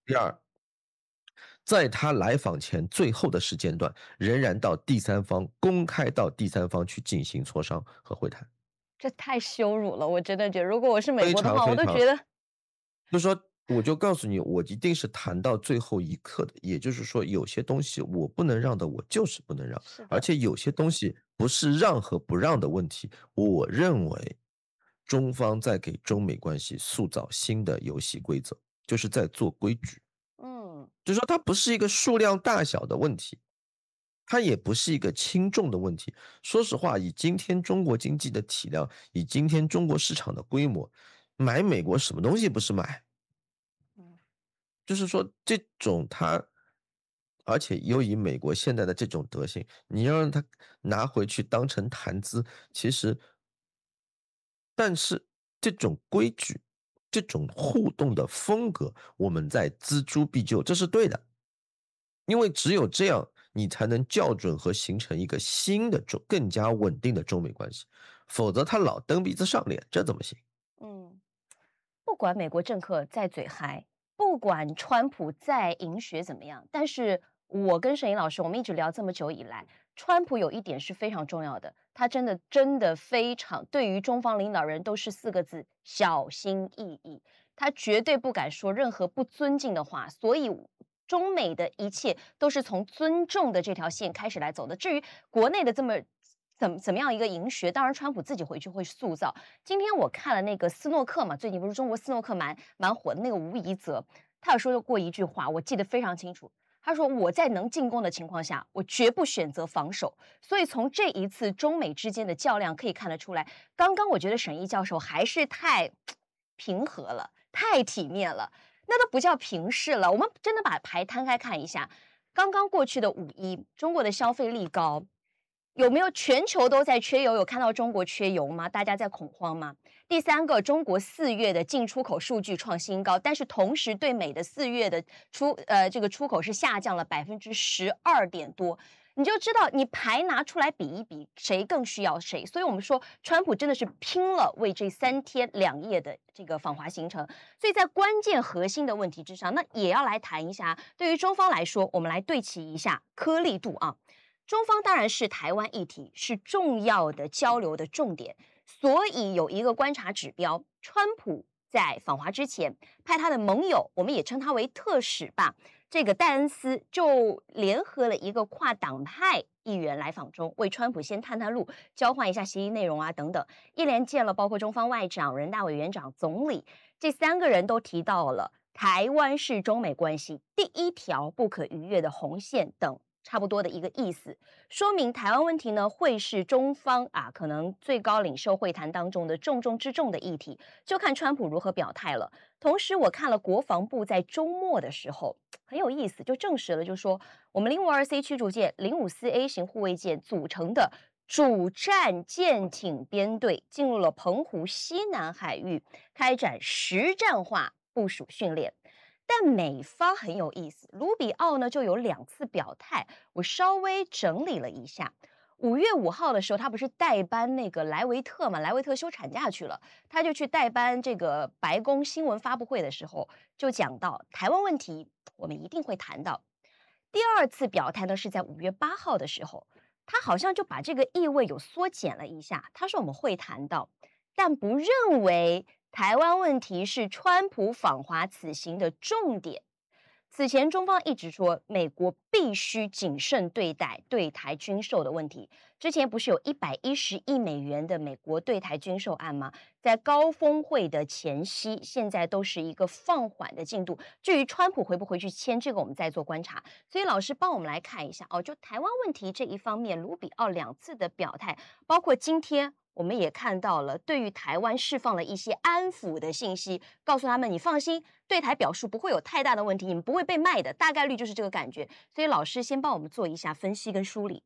第二，在他来访前最后的时间段，仍然公开到第三方去进行磋商和会谈， 这太羞辱了，我真的觉得，如果我是美非国的话，我常非常都觉得就是说，我就告诉你，我一定是谈到最后一刻的。也就是说，有些东西我不能让的，我就是不能让， 是的， 而且有些东西不是让和不让的问题。我认为，中方在给中美关系塑造新的游戏规则，就是在做规矩。 嗯， 就是说，它不是一个数量大小的问题，它也不是一个轻重的问题。说实话，以今天中国经济的体量，以今天中国市场的规模，买美国什么东西不是买？ 嗯， 就是说这种他，而且又以美国现在的这种德行，你要让他拿回去当成谈资，其实但是这种规矩，这种互动的风格，我们在锱铢必较，这是对的。因为只有这样，你才能校准和形成一个新的更加稳定的中美关系，否则他老蹬鼻子上脸，这怎么行？ 嗯。不管美国政客再嘴嗨，不管川普再赢学怎么样，但是我跟沈莹老师，我们一直聊这么久以来，川普有一点是非常重要的，他真的非常对于中方领导人都是四个字：小心翼翼。他绝对不敢说任何不尊敬的话，所以中美的一切都是从尊重的这条线开始来走的。至于国内的怎么样一个赢学，当然川普自己回去会塑造。今天我看了那个斯诺克嘛，最近不是中国斯诺克蛮火的那个吴怡泽，他有说过一句话，我记得非常清楚。他说：“我在能进攻的情况下，我绝不选择防守。”所以从这一次中美之间的较量可以看得出来，刚刚我觉得沈毅教授还是太平和了，太体面了，那都不叫平视了。我们真的把牌摊开看一下，刚刚过去的5·1，中国的消费力高，有没有全球都在缺油？有看到中国缺油吗？大家在恐慌吗？第三个，中国4月的进出口数据创新高，但是同时对美的4月的这个出口是下降了12%多。你就知道，你牌拿出来比一比，谁更需要谁。所以我们说，川普真的是拼了为这3天2夜的这个访华行程。所以在关键核心的问题之上，那也要来谈一下。对于中方来说，我们来对齐一下颗粒度啊。中方当然是台湾议题是重要的交流的重点，所以有一个观察指标，川普在访华之前派他的盟友，我们也称他为特使吧，这个戴恩斯就联合了一个跨党派议员来访中，为川普先探探路，交换一下协议内容啊等等，一连见了包括中方外长、人大委员长、总理，这3个人都提到了台湾是中美关系第一条不可逾越的红线等。差不多的一个意思，说明台湾问题呢会是中方可能最高领袖会谈当中的重中之重的议题，就看川普如何表态了。同时，我看了国防部在周末的时候很有意思，就证实了，就说我们052C 驱逐舰、054A 型护卫舰组成的主战舰艇编队进入了澎湖西南海域，开展实战化部署训练。但美方很有意思，卢比奥呢就有2次表态，我稍微整理了一下。5月5号的时候，他不是代班那个莱维特嘛？莱维特休产假去了，他就去代班这个白宫新闻发布会的时候，就讲到台湾问题，我们一定会谈到。第2次表态呢是在5月8号的时候，他好像就把这个意味有缩减了一下，他说我们会谈到，但不认为台湾问题是川普访华此行的重点。此前，中方一直说美国必须谨慎对待对台军售的问题。之前不是有110亿美元的美国对台军售案吗？在高峰会的前夕，现在都是一个放缓的进度。至于川普回不回去签，这个我们再做观察。所以，老师帮我们来看一下哦，就台湾问题这一方面，卢比奥2次的表态，包括今天我们也看到了，对于台湾释放了一些安抚的信息，告诉他们你放心，对台表述不会有太大的问题，你们不会被卖的，大概率就是这个感觉。所以老师先帮我们做一下分析跟梳理。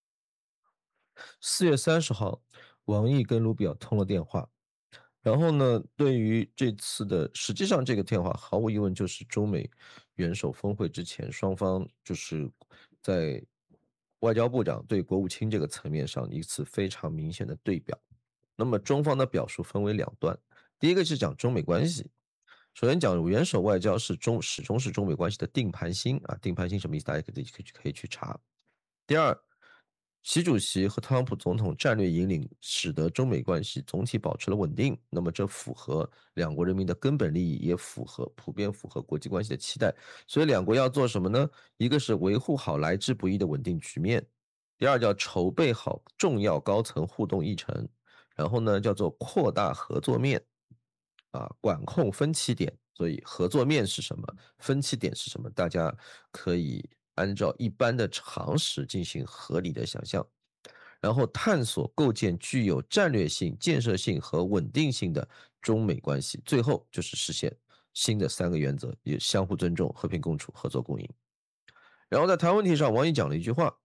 4月30号，王毅跟卢比奥通了电话，然后呢，对于这次的实际上这个电话毫无疑问就是中美元首峰会之前，双方就是在外交部长对国务卿这个层面上一次非常明显的对表。那么中方的表述分为2段，第一个是讲中美关系， 首先讲元首外交始终是中美关系的定盘星啊，定盘星什么意思？大家可以去查。第二，习主席和特朗普总统战略引领，使得中美关系总体保持了稳定。那么这符合两国人民的根本利益，也普遍符合国际关系的期待。所以两国要做什么呢？一个是维护好来之不易的稳定局面，第二叫筹备好重要高层互动议程，然后呢叫做扩大合作面，管控分歧点。所以合作面是什么？分歧点是什么？大家可以按照一般的常识进行合理的想象，然后探索构建具有战略性、建设性和稳定性的中美关系。最后就是实现新的3个原则，也相互尊重、和平共处、合作共赢。然后在台湾问题上，王毅讲了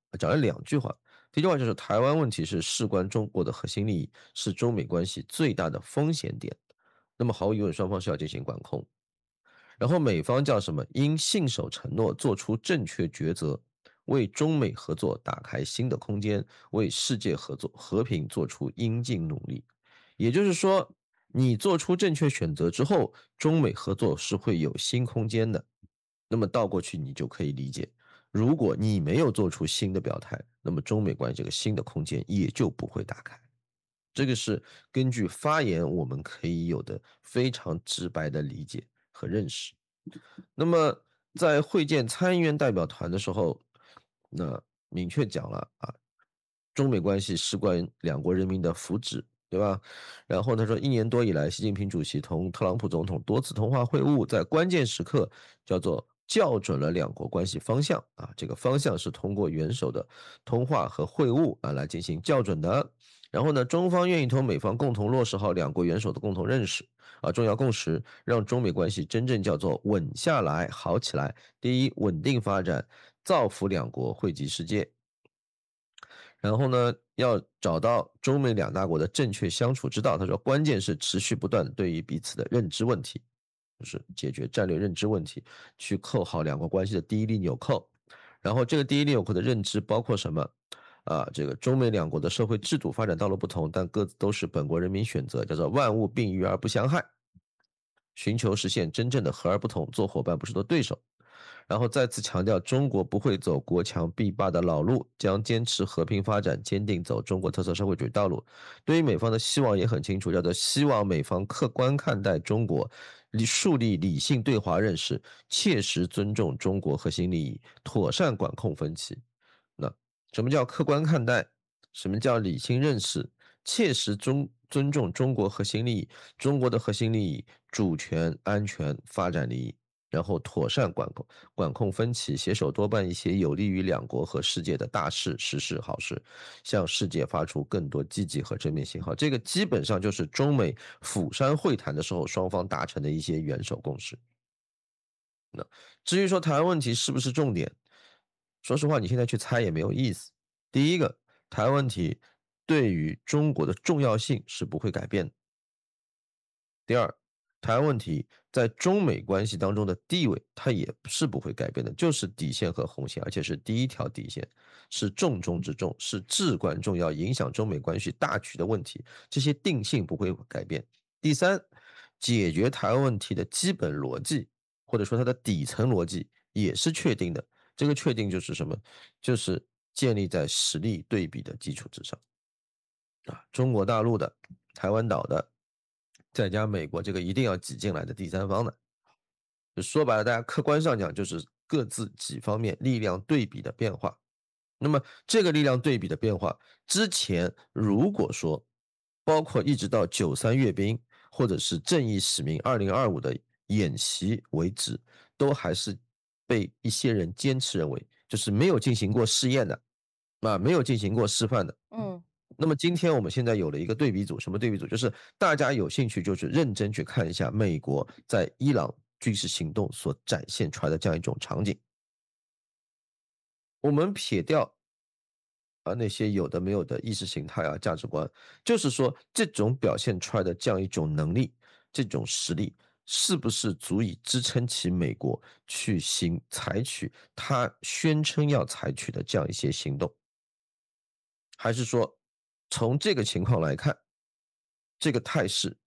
2句话。第一句话就是台湾问题是事关中国的核心利益，是中美关系最大的风险点。那么毫无疑问，双方是要进行管控。然后美方叫什么？应信守承诺，做出正确抉择，为中美合作打开新的空间，为世界和平做出应尽努力。也就是说，你做出正确选择之后，中美合作是会有新空间的。那么倒过去，你就可以理解，如果你没有做出新的表态，那么中美关系这个新的空间也就不会打开。这个是根据发言我们可以有的非常直白的理解和认识。那么在会见参议院代表团的时候，那明确讲了中美关系事关两国人民的福祉，对吧？然后他说，1年多以来，习近平主席同特朗普总统多次通话会晤，在关键时刻叫做校准了两国关系方向这个方向是通过元首的通话和会晤来进行校准的。然后呢，中方愿意同美方共同落实好两国元首的共同认识重要共识，让中美关系真正叫做稳下来、好起来。第一，稳定发展，造福两国，惠及世界。然后呢，要找到中美两大国的正确相处之道。他说，关键是持续不断的对于彼此的认知问题，就是解决战略认知问题，去扣好两国关系的第一粒纽扣。然后这个第一粒纽扣的认知包括什么？这个中美两国的社会制度发展道路不同，但各自都是本国人民选择，叫做万物并育而不相害，寻求实现真正的和而不同，做伙伴不是做对手。然后再次强调，中国不会走国强必霸的老路，将坚持和平发展，坚定走中国特色社会主义道路。对于美方的希望也很清楚，叫做希望美方客观看待中国，树立理性对华认识，切实尊重中国核心利益，妥善管控分歧。那什么叫客观看待？什么叫理性认识？切实尊重中国核心利益，中国的核心利益、主权、安全、发展利益。然后妥善管控分歧，携手多办一些有利于两国和世界的大事、实事、好事，向世界发出更多积极和正面信号。这个基本上就是中美釜山会谈的时候双方达成的一些元首共识。那至于说台湾问题是不是重点，说实话，你现在去猜也没有意思。第一个，台湾问题对于中国的重要性是不会改变的。第二，台湾问题在中美关系当中的地位，它也是不会改变的，就是底线和红线，而且是第一条底线，是重中之重，是至关重要，影响中美关系大局的问题，这些定性不会改变。第三，解决台湾问题的基本逻辑，或者说它的底层逻辑也是确定的。这个确定就是什么？就是建立在实力对比的基础之上。中国大陆的、台湾岛的，再加美国这个一定要挤进来的第三方的，就说白了，大家客观上讲就是各自几方面力量对比的变化。那么这个力量对比的变化，之前如果说包括一直到93阅兵或者是正义使命2025的演习为止，都还是被一些人坚持认为就是没有进行过试验的没有进行过示范的。那么今天我们现在有了一个对比组，什么对比组？就是大家有兴趣就是认真去看一下美国在伊朗军事行动所展现出来的这样一种场景。我们撇掉那些有的没有的意识形态价值观，就是说这种表现出来的这样一种能力，这种实力，是不是足以支撑起美国去采取他宣称要采取的这样一些行动？还是说从这个情况来看，这个态势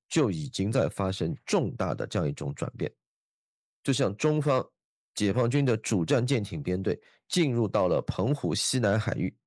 就已经在发生重大的这样一种转变。就像中方解放军的主战舰艇编队进入到了澎湖西南海域，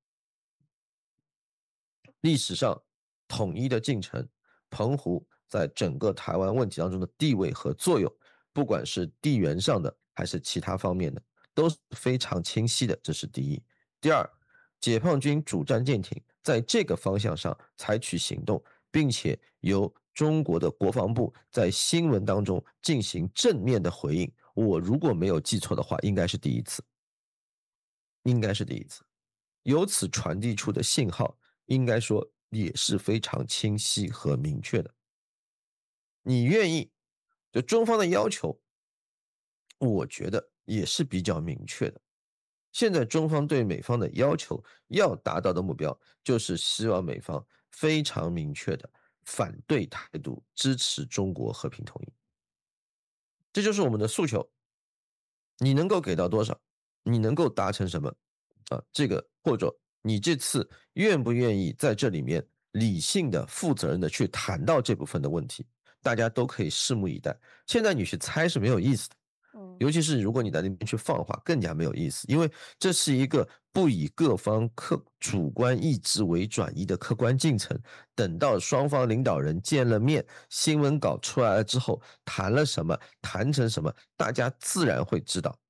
历史上统一的进程，澎湖在整个台湾问题当中的地位和作用，不管是地缘上的还是其他方面的，都是非常清晰的，这是第一。第二，解放军主战舰艇在这个方向上采取行动，并且由中国的国防部在新闻当中进行正面的回应，我如果没有记错的话，应该是第一次，应该是第一次。由此传递出的信号，应该说也是非常清晰和明确的。你愿意，就中方的要求，我觉得也是比较明确的。现在中方对美方的要求要达到的目标，就是希望美方非常明确的反对态度，支持中国和平统一。这就是我们的诉求。你能够给到多少？你能够达成什么？这个或者你这次愿不愿意在这里面理性的、负责任的去谈到这部分的问题，大家都可以拭目以待。现在你去猜是没有意思的。尤其是如果你在那边去放话，更加没有意思，因为这是一个不以各方主观意志为转移的客观进程。等到双方领导人见了面，新闻稿出来了之后，谈了什么，谈成什么，大家自然会知道。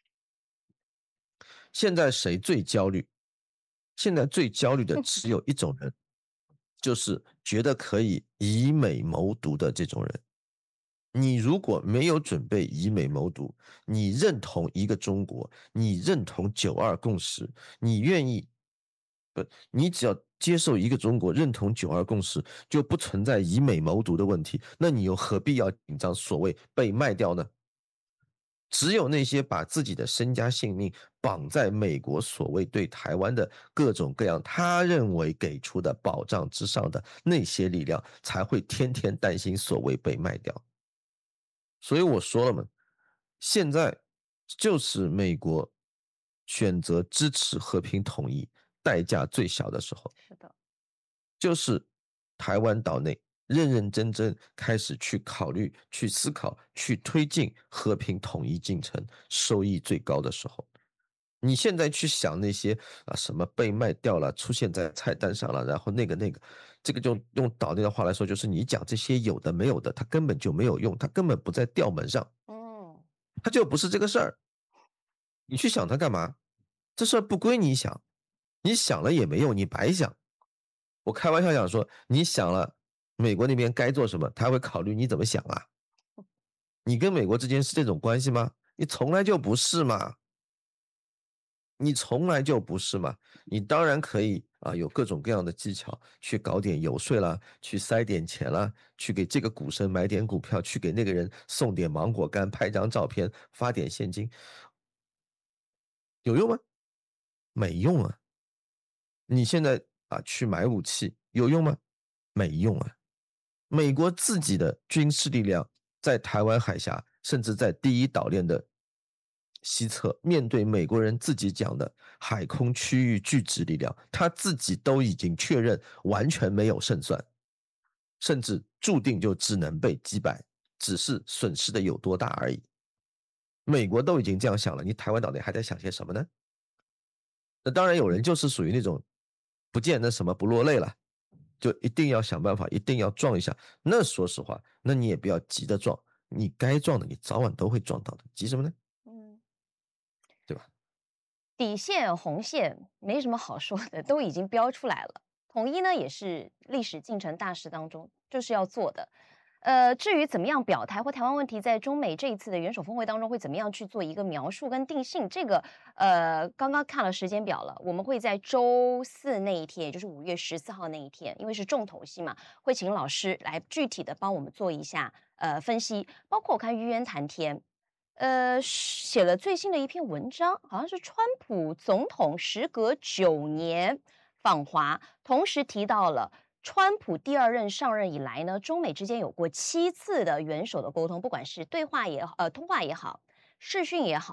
现在谁最焦虑？现在最焦虑的只有一种人，就是觉得可以以美谋独的这种人。你如果没有准备以美谋独，你认同一个中国，你认同9·2共识，你愿意不？你只要接受一个中国，认同9·2共识，就不存在以美谋独的问题。那你又何必要紧张所谓被卖掉呢？只有那些把自己的身家性命绑在美国所谓对台湾的各种各样他认为给出的保障之上的那些力量，才会天天担心所谓被卖掉。所以我说了嘛，现在就是美国选择支持和平统一代价最小的时候。 是的， 就是台湾岛内认认真真开始去考虑、去思考、去推进和平统一进程，收益最高的时候。你现在去想那些什么被卖掉了，出现在菜单上了，然后那个，这个就用岛内的话来说，就是你讲这些有的没有的，它根本就没有用，它根本不在调门上，它就不是这个事儿。你去想它干嘛？这事儿不归你想，你想了也没用，你白想。我开玩笑讲说，你想了美国那边该做什么，他会考虑你怎么想啊？你跟美国之间是这种关系吗？你从来就不是嘛，你从来就不是嘛。你当然可以有各种各样的技巧去搞点游说啦，去塞点钱啦，去给这个股神买点股票，去给那个人送点芒果干，拍张照片，发点现金，有用吗？没用啊。你现在去买武器有用吗？没用啊。美国自己的军事力量在台湾海峡，甚至在第一岛链的西侧，面对美国人自己讲的海空区域拒止力量，他自己都已经确认完全没有胜算，甚至注定就只能被击败，只是损失的有多大而已。美国都已经这样想了，你台湾岛内还在想些什么呢？那当然有人就是属于那种不见那什么不落泪了，就一定要想办法，一定要撞一下。那说实话，那你也不要急着撞，你该撞的你早晚都会撞到的，急什么呢？对吧？ 底线红线没什么好说的，都已经标出来了。统一呢，也是历史进程大事当中就是要做的。至于怎么样表态或台湾问题在中美这一次的元首峰会当中会怎么样去做一个描述跟定性，这个刚刚看了时间表了，我们会在周四那一天，也就是5月14号那一天，因为是重头戏嘛，会请老师来具体的帮我们做一下分析，包括我看玉渊谈天。写了最新的一篇文章，好像是川普总统时隔9年访华，同时提到了川普第2任上任以来呢，中美之间有过7次的元首的沟通，不管是对话也通话也好，视讯也好，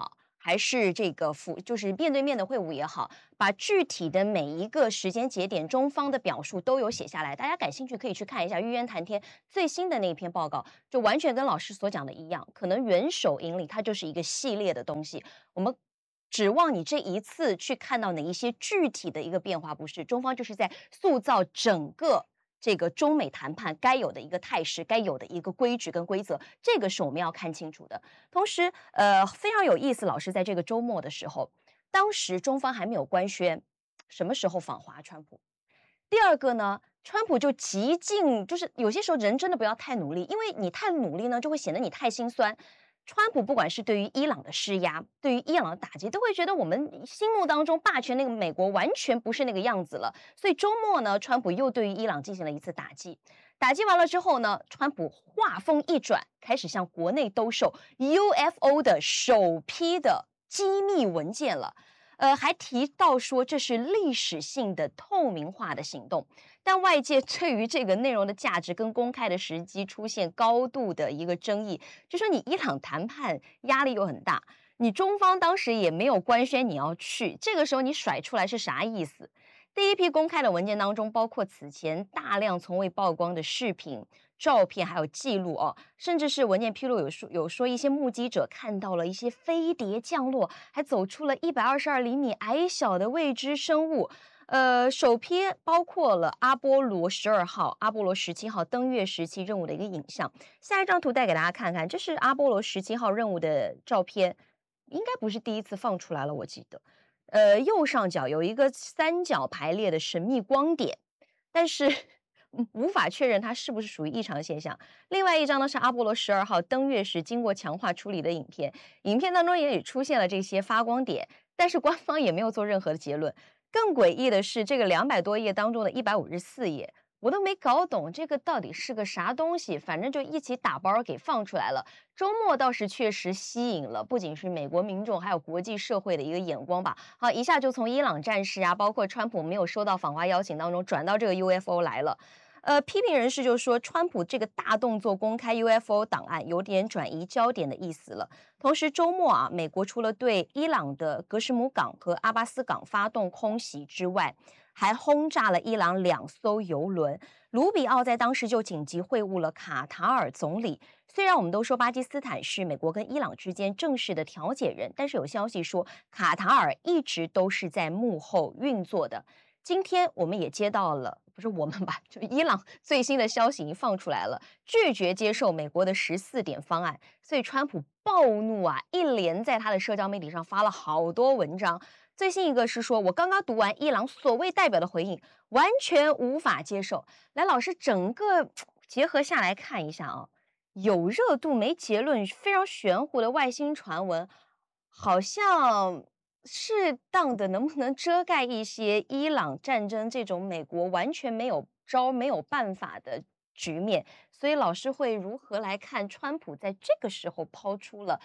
还是这个就是面对面的会晤也好，把具体的每一个时间节点，中方的表述都有写下来。大家感兴趣可以去看一下《玉渊谈天》最新的那一篇报告，就完全跟老师所讲的一样。可能元首引领它就是一个系列的东西，我们指望你这一次去看到哪一些具体的一个变化，不是？中方就是在塑造整个这个中美谈判该有的一个态势，该有的一个规矩跟规则，这个是我们要看清楚的。同时，非常有意思，老师在这个周末的时候，当时中方还没有官宣什么时候访华川普。第二个呢，川普就极尽，就是有些时候人真的不要太努力，因为你太努力呢，就会显得你太心酸。川普不管是对于伊朗的施压，对于伊朗的打击，都会觉得我们心目当中霸权那个美国完全不是那个样子了。所以周末呢，川普又对于伊朗进行了一次打击。打击完了之后呢，川普话锋一转，开始向国内兜售 UFO 的首批的机密文件了。还提到说这是历史性的透明化的行动，但外界对于这个内容的价值跟公开的时机出现高度的一个争议，就说你伊朗谈判压力又很大，你中方当时也没有官宣你要去，这个时候你甩出来是啥意思？第一批公开的文件当中，包括此前大量从未曝光的视频、照片，还有记录哦，甚至是文件披露有说一些目击者看到了一些飞碟降落，还走出了122厘米矮小的未知生物。首批包括了阿波罗12号、阿波罗17号登月时期任务的一个影像。下一张图带给大家看看，这是阿波罗17号任务的照片，应该不是第一次放出来了，我记得。右上角有一个三角排列的神秘光点，但是无法确认它是不是属于异常现象。另外一张呢是阿波罗12号登月时经过强化处理的影片，影片当中也出现了这些发光点，但是官方也没有做任何的结论。更诡异的是，这个200多页当中的154页，我都没搞懂这个到底是个啥东西，反正就一起打包给放出来了。周末倒是确实吸引了不仅是美国民众，还有国际社会的一个眼光吧。好，一下就从伊朗战事啊，包括川普没有收到访华邀请当中，转到这个 UFO 来了。批评人士就说，川普这个大动作公开 UFO 档案，有点转移焦点的意思了。同时，周末啊，美国除了对伊朗的格什姆港和阿巴斯港发动空袭之外，还轰炸了伊朗2艘油轮。卢比奥在当时就紧急会晤了卡塔尔总理。虽然我们都说巴基斯坦是美国跟伊朗之间正式的调解人，但是有消息说卡塔尔一直都是在幕后运作的。今天我们也接到了，不是我们吧，就伊朗最新的消息已经放出来了，拒绝接受美国的14点方案，所以川普暴怒啊，一连在他的社交媒体上发了好多文章。最新一个是说，我刚刚读完伊朗所谓代表的回应，完全无法接受。来，老师整个结合下来看一下啊，有热度没结论，非常玄乎的外星传闻，好像适当的能不能遮盖一些伊朗战争这种美国完全没有招没有办法的局面？所以老师会如何来看川普在这个时候抛出了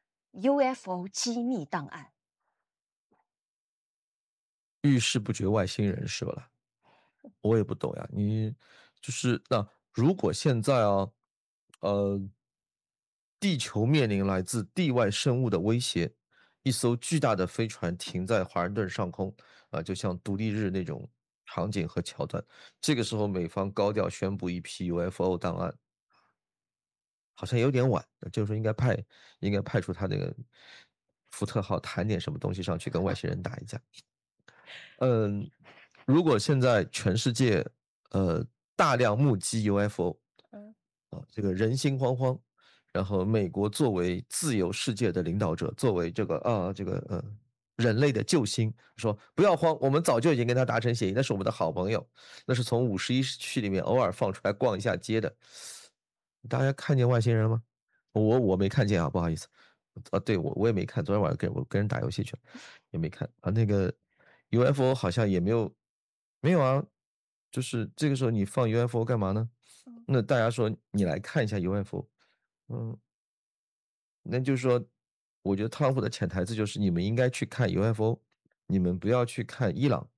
UFO 机密档案？ 遇事不决外星人是吧？我也不懂呀，你就是那如果现在啊，呃，地球面临来自地外生物的威胁，一艘巨大的飞船停在华盛顿上空，啊，就像独立日那种场景和桥段。这个时候，美方高调宣布一批 UFO 档案，好像有点晚，就是说应该派出他那个福特号弹点什么东西上去跟外星人打一架。嗯，如果现在全世界大量目击 UFO， 嗯这个人心惶惶，然后美国作为自由世界的领导者，作为这个人类的救星，说不要慌，我们早就已经跟他达成协议，那是我们的好朋友，那是从51区里面偶尔放出来逛一下街的。大家看见外星人了吗？我没看见啊，不好意思。啊，对，我也没看，昨天晚上跟人打游戏去了，也没看啊。那个 UFO 好像也没有啊，就是这个时候你放 UFO 干嘛呢？ 嗯那大家说你来看一下 UFO，嗯，那就是说，我觉得特朗普的潜台词就是你们应该去看 UFO，你们不要去看伊朗，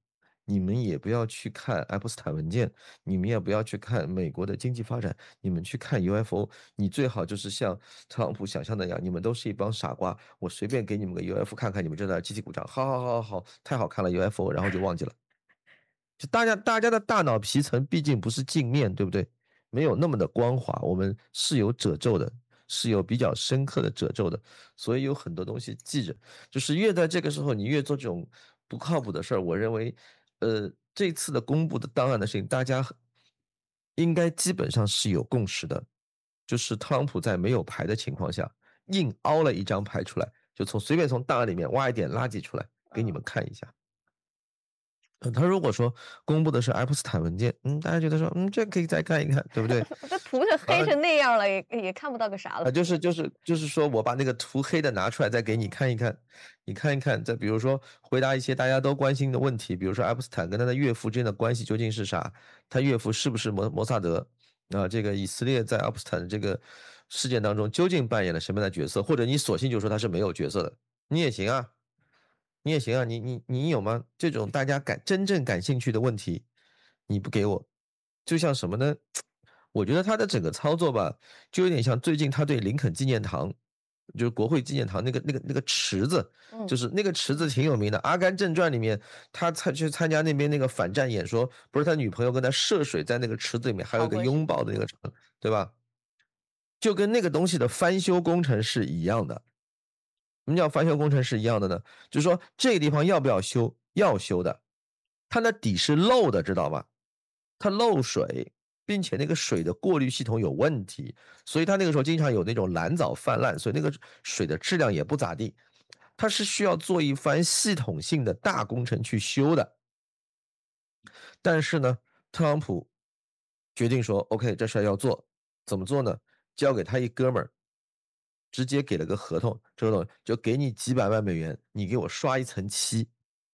你们也不要去看爱泼斯坦文件，你们也不要去看美国的经济发展，你们去看 UFO。你最好就是像特朗普想象的那样，你们都是一帮傻瓜，我随便给你们个 UFO 看看，你们就在那儿集体鼓掌，好好好好好，太好看了 UFO，然后就忘记了。就大家的大脑皮层毕竟不是镜面，对不对？没有那么的光滑，我们是有褶皱的，是有比较深刻的褶皱的，所以有很多东西记着。就是越在这个时候，你越做这种不靠谱的事儿，我认为，这次的公布的档案的事情，大家应该基本上是有共识的，就是特朗普在没有牌的情况下，硬凹了一张牌出来，就随便从档案里面挖一点垃圾出来给你们看一下。他如果说公布的是爱泼斯坦文件，大家觉得说，这可以再看一看，对不对？ 这涂成完了， 黑成那样了，也看不到个啥了。 就是说我把那个涂黑的拿出来再给你看一看，你看一看，再比如说回答一些大家都关心的问题，比如说爱泼斯坦跟他的岳父之间的关系究竟是啥？他岳父是不是摩萨德？这个以色列在爱泼斯坦的这个事件当中究竟扮演了什么样的角色？或者你索性就说他是没有角色的，你也行啊。你也行啊，你有吗？这种大家真正感兴趣的问题，你不给我，就像什么呢？我觉得他的整个操作吧，就有点像最近他对林肯纪念堂，就是国会纪念堂那个池子，就嗯， 是那个池子挺有名的，《阿甘正传》里面他去参加那边那个反战演说，不是他女朋友跟他涉水在那个池子里面，还有一个跑过去。 拥抱的那个场，对吧？就跟那个东西的翻修工程是一样的。什么叫翻修工程是一样的呢？就是说这个地方要不要修？要修的。它的底是漏的，知道吧？它漏水，并且那个水的过滤系统有问题，所以它那个时候经常有那种蓝藻泛滥，所以那个水的质量也不咋地。它是需要做一番系统性的大工程去修的。但是呢，特朗普决定说：“OK，这事儿要做，怎么做呢？交给他一哥们儿，直接给了个合同，这个东西就给你几百万美元，你给我刷一层漆。”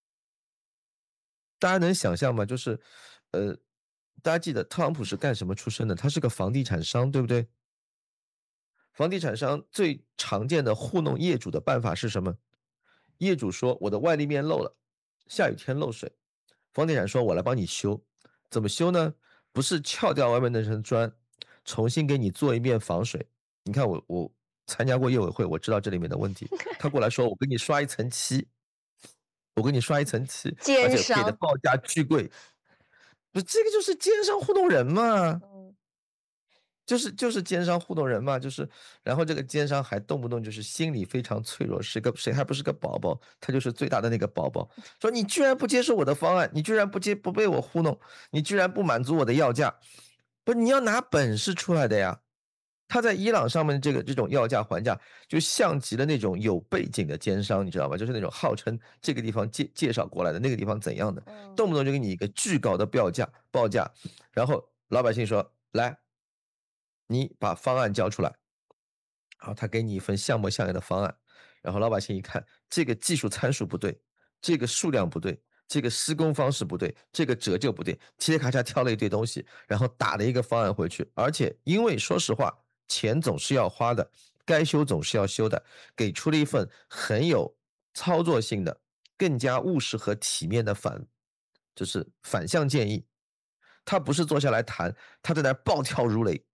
大家能想象吗？就是，呃，大家记得特朗普是干什么出身的？他是个房地产商，对不对？房地产商最常见的糊弄业主的办法是什么？业主说我的外立面漏了，下雨天漏水，房地产说我来帮你修，怎么修呢？不是撬掉外面那层砖，重新给你做一遍防水。你看我参加过业委会，我知道这里面的问题。他过来说我给你刷一层漆，我给你刷一层漆，而且给的奸商。 报价巨贵。不，这个就是奸商糊弄人嘛。 嗯。 就是奸商糊弄人嘛，然后这个奸商还动不动就是心理非常脆弱，谁还不是个宝宝，他就是最大的那个宝宝。说你居然不接受我的方案，你居然不被我糊弄，你居然不满足我的要价，不，你要拿本事出来的呀。他在伊朗上面这种要价还价，就像极了那种有背景的奸商，你知道吗？就是那种号称这个地方介绍过来的，那个地方怎样的， 嗯。 动不动就给你一个巨高的报价，然后老百姓说来。你把方案交出来，好，他给你一份像模像样的方案，然后老百姓一看，这个技术参数不对，这个数量不对，这个施工方式不对，这个折旧不对，嘁哩咔嚓挑了一堆东西，然后打了一个方案回去，而且因为说实话，钱总是要花的，该修总是要修的，给出了一份很有操作性的、更加务实和体面的就是反向建议。他不是坐下来谈，他在那暴跳如雷，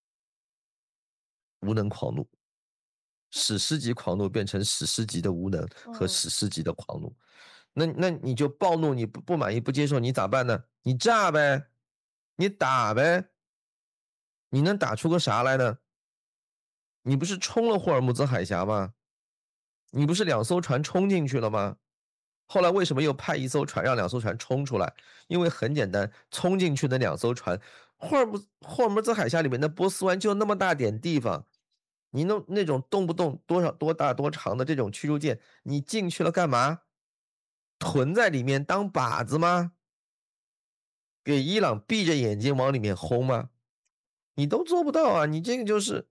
无能狂怒。史诗级狂怒变成史诗级的无能和嗯。 史诗级的狂怒，那你就暴怒，你不满意不接受，你咋办呢？你炸呗，你打呗，你能打出个啥来呢？你不是冲了霍尔木兹海峡吗？你不是两艘船冲进去了吗？后来为什么又派一艘船让两艘船冲出来？因为很简单，冲进去的两艘船，霍尔木兹海峡里面的波斯湾就那么大点地方，你弄那种动不动多大多长的这种驱逐舰，你进去了干嘛？屯在里面当靶子吗？给伊朗闭着眼睛往里面轰吗？你都做不到啊！你这个就是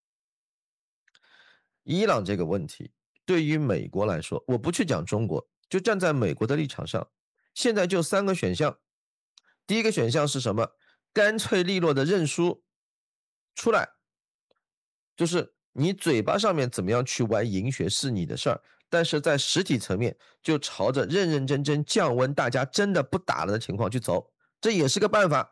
伊朗这个问题，对于美国来说，我不去讲中国，就站在美国的立场上，现在就三个选项。第一个选项是什么？干脆利落的认输出来，就是你嘴巴上面怎么样去玩银学是你的事儿，但是在实体层面就朝着认认真真降温，大家真的不打了的情况去走，这也是个办法。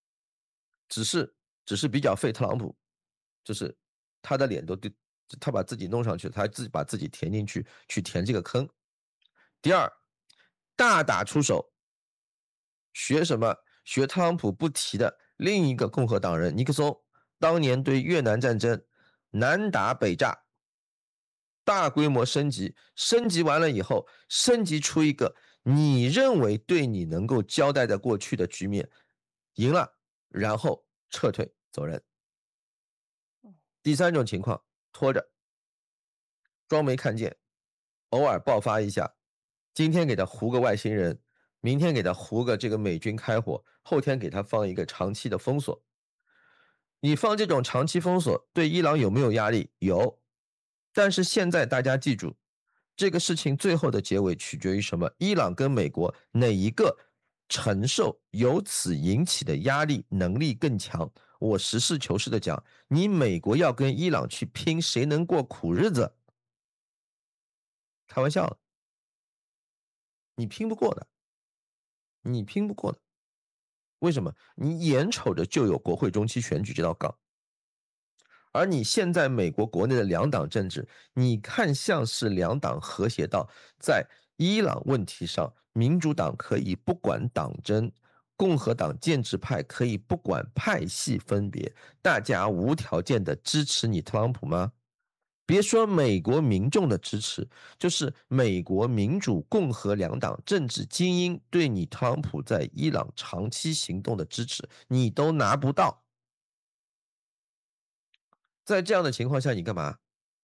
只是比较费特朗普，就是他的脸都丢，他把自己弄上去，他自己把自己填进去，去填这个坑。第二，大打出手，学什么？学特朗普不提的另一个共和党人尼克松，当年对越南战争南打北炸，大规模升级，升级完了以后，升级出一个你认为对你能够交代的过去的局面，赢了，然后撤退走人。第三种情况，拖着，装没看见，偶尔爆发一下，今天给他糊个外星人，明天给他糊个这个美军开火，后天给他放一个长期的封锁。你放这种长期封锁，对伊朗有没有压力？有。但是现在大家记住，这个事情最后的结尾取决于什么？伊朗跟美国哪一个承受由此引起的压力能力更强？我实事求是的讲，你美国要跟伊朗去拼谁能过苦日子，开玩笑了，你拼不过的，你拼不过的。为什么？你眼瞅着就有国会中期选举这道杠，而你现在美国国内的两党政治，你看像是两党和谐到在伊朗问题上，民主党可以不管党争，共和党建制派可以不管派系分别，大家无条件的支持你特朗普吗？别说美国民众的支持，就是美国民主共和两党政治精英对你特朗普在伊朗长期行动的支持，你都拿不到。在这样的情况下，你干嘛？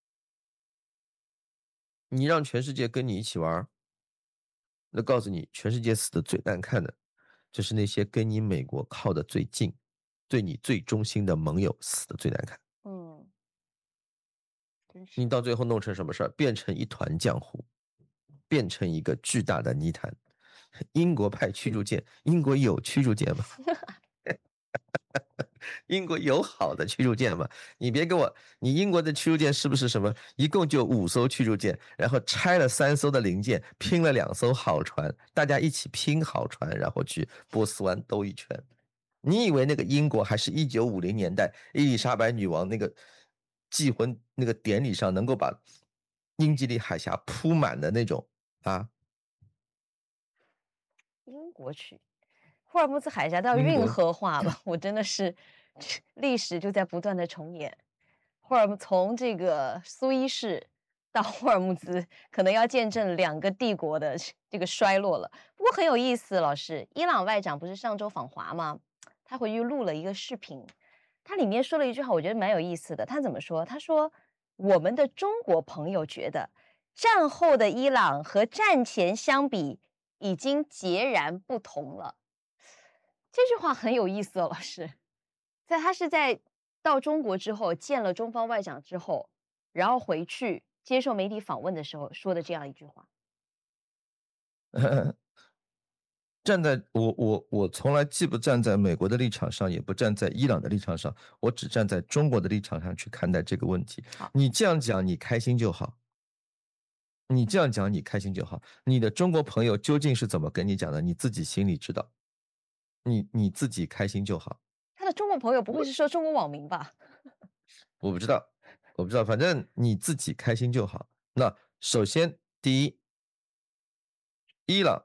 你让全世界跟你一起玩，那告诉你，全世界死的最难看的，就是那些跟你美国靠的最近、对你最忠心的盟友死的最难看。 嗯，真是。 你到最后弄成什么事儿？变成一团浆糊，变成一个巨大的泥潭。英国派驱逐舰，英国有驱逐舰吗？英国有好的驱逐舰吗？你别给我，你英国的驱逐舰是不是什么？一共就5艘驱逐舰，然后拆了3艘的零件，拼了2艘好船，大家一起拼好船，然后去波斯湾兜一圈。你以为那个英国还是1950年代伊丽莎白女王那个祭婚那个典礼上能够把英吉利海峡铺满的那种啊？ 英国去，霍尔木兹海峡到运英国河化了，我真的是历史就在不断的重演。从这个苏伊士到霍尔木兹，可能要见证2个帝国的这个衰落了。不过很有意思，老师，伊朗外长不是上周访华吗？他回去录了一个视频，他里面说了一句话，我觉得蛮有意思的。他怎么说？他说：“我们的中国朋友觉得，战后的伊朗和战前相比，已经截然不同了。”这句话很有意思哦，老师。他是在到中国之后见了中方外长之后，然后回去接受媒体访问的时候说的这样一句话。 站在我从来既不站在美国的立场上，也不站在伊朗的立场上，我只站在中国的立场上去看待这个问题。 好， 你这样讲，你开心就好。你这样讲，你开心就好。你的中国朋友究竟是怎么跟你讲的，你自己心里知道。你自己开心就好。 他的中国朋友不会是说中国网民吧？ 我不知道，我不知道，反正你自己开心就好。那首先，第一，伊朗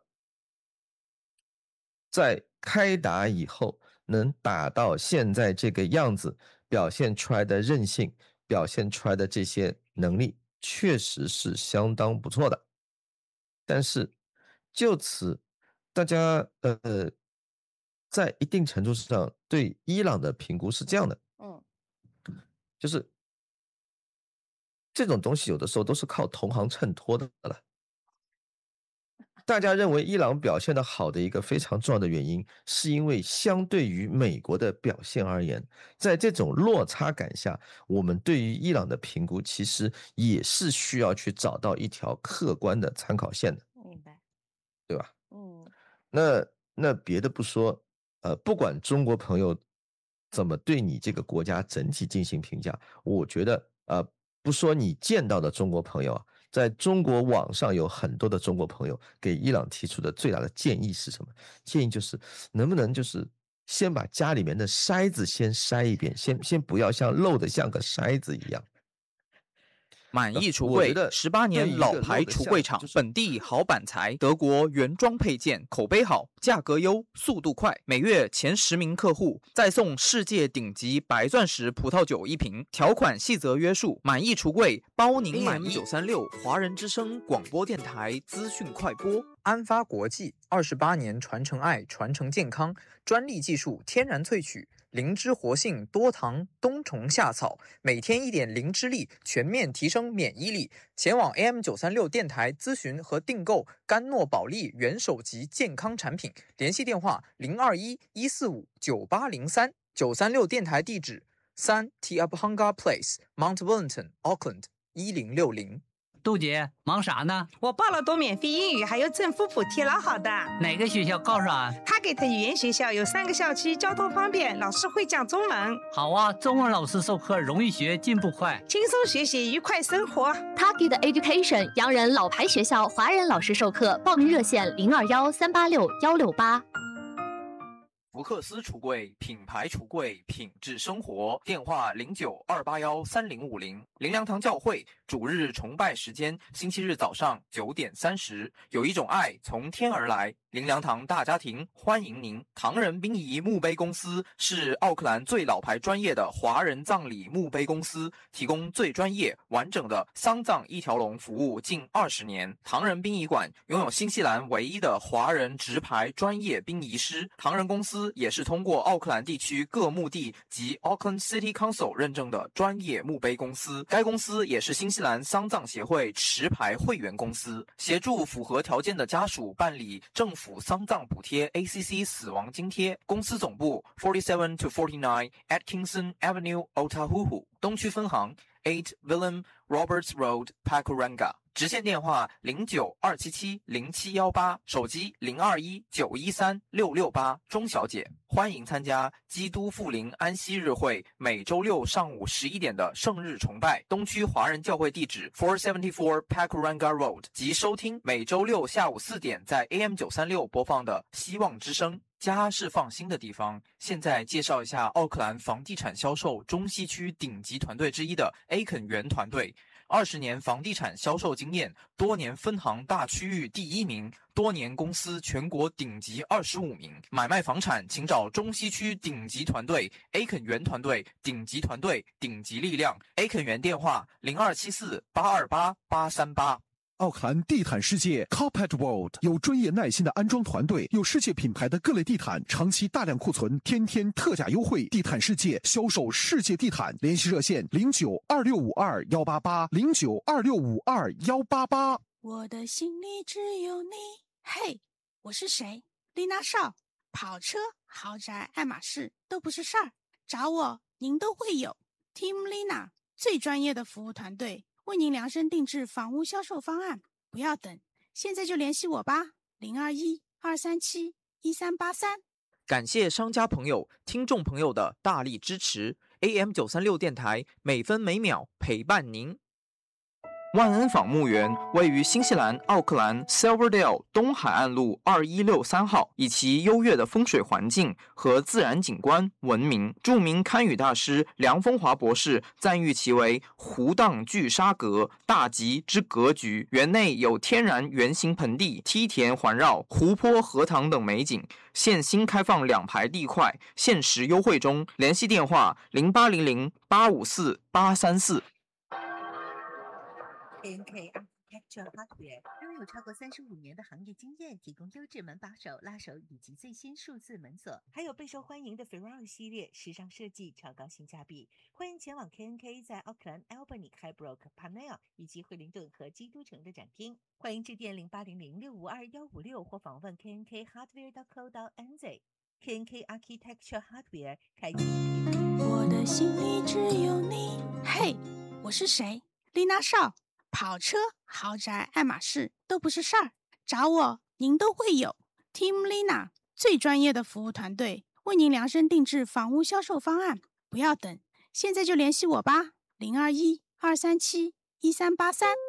在开打以后能打到现在这个样子，表现出来的韧性，表现出来的这些能力，确实是相当不错的。但是就此，大家在一定程度上对伊朗的评估是这样的， 嗯， 就是这种东西有的时候都是靠同行衬托的了。大家认为伊朗表现的好的一个非常重要的原因，是因为相对于美国的表现而言，在这种落差感下，我们对于伊朗的评估其实也是需要去找到一条客观的参考线的， 明白。 对吧？ 嗯那别的不说，不管中国朋友怎么对你这个国家整体进行评价，我觉得不说你见到的中国朋友啊，在中国网上有很多的中国朋友给伊朗提出的最大的建议是什么？建议就是能不能就是先把家里面的筛子先筛一遍，先不要像漏的像个筛子一样。 满意橱柜我觉得 18年老牌橱柜厂，本地好板材，德国原装配件，口碑好，价格优，速度快，每月前10名客户再送世界顶级白钻石葡萄酒1瓶，条款细则约束。满意橱柜包您满意。AM936华人之声广播电台资讯快播。安发国际28年传承爱，传承健康，专利技术，天然萃取。灵芝活性多糖冬虫夏草，每天1点灵芝力，全面提升免疫力。前往 AM936电台咨询和订购甘诺宝利元首级健康产品，联系电话021-145-9803。936电台地址3 Tiabhanga Place Mount Wellington Auckland 1060。 杜姐忙啥呢？ 我报了多免费英语，还有政府补贴，老好的。 哪个学校告诉啊？ 他给的语言学校有3个校区，交通方便，老师会讲中文。 好啊，中文老师授课容易学，进步快， 轻松学习，愉快生活。 Target Education 洋人老牌学校，华人老师授课，报名热线021-386-168。 福克斯橱柜，品牌橱柜，品质生活。电话09-281-3050。灵粮堂教会主日崇拜时间：星期日早上9点30。有一种爱从天而来。灵粮堂大家庭欢迎您。唐人殡仪墓碑公司是奥克兰最老牌专业的华人葬礼墓碑公司，提供最专业完整的丧葬一条龙服务近20年。唐人殡仪馆拥有新西兰唯一的华人直牌专业殡仪师。唐人公司也是通过奥克兰地区各墓地及 Auckland City Council 认证的专业墓碑公司。该公司也是新西兰丧葬协会持牌会员公司，协助符合条件的家属办理政府丧葬补贴 ACC 死亡津贴。公司总部47-49 Atkinson Avenue Otahuhu， 东区分行8 Willem Roberts Road Pakuranga。直线电话09-277-0718，手机021-913-668。钟小姐，欢迎参加基督复临安息日会每周六上午11点的圣日崇拜，东区华人教会地址474 Pakuranga Road， 及收听每周六下午4点在 AM936 播放的希望之声。家是放心的地方。现在介绍一下奥克兰房地产销售中西区顶级团队之一的 A 肯园团队。20年房地产销售经验，多年分行大区域第1名，多年公司全国顶级25名。买卖房产请找中西区顶级团队 A 肯园团队，顶级团队，顶级力量。A 肯园电话0274-828-838。 奥克兰地毯世界 Carpet World 有专业耐心的安装团队，有世界品牌的各类地毯，长期大量库存，天天特价优惠。地毯世界销售世界地毯，联系热线09-2652-188 09-2652-188。 我的心里只有你。嘿，我是谁？丽娜少。跑车、豪宅、爱马仕都不是事儿，找我您都会有。Team Lina 最专业的服务团队，为您量身定制房屋销售方案，不要等，现在就联系我吧，021-237-1383。 感谢商家朋友、听众朋友的大力支持。AM936电台每分每秒陪伴您。万恩坊墓园位于新西兰奥克兰 Silverdale 东海岸路2163号，以其优越的风水环境和自然景观闻名。著名堪舆大师梁风华博士赞誉其为湖荡聚沙阁，大吉之格局。园内有天然圆形盆地、梯田环绕、湖泊、荷塘等美景。现新开放2排地块，限时优惠中。联系电话0800-854-834。 KNK Architecture Hardware 拥有超过35年的行业经验，提供优质门把手、拉手以及最新数字门锁，还有备受欢迎的 Ferrari 系列，时尚设计，超高性价比。欢迎前往 KNK 在奥克兰、Albany、Highbrook、Panel 以及惠灵顿和基督城的展厅。欢迎致电0800-652-156或访问 knkhardware.co.nz。KNK Architecture Hardware 开启一片。 我的心里只有你。嘿，我是谁？丽娜少。跑车、豪宅、爱马仕都不是事儿，找我您都会有。Team Lina 最专业的服务团队，为您量身定制房屋销售方案，不要等，现在就联系我吧 2371383。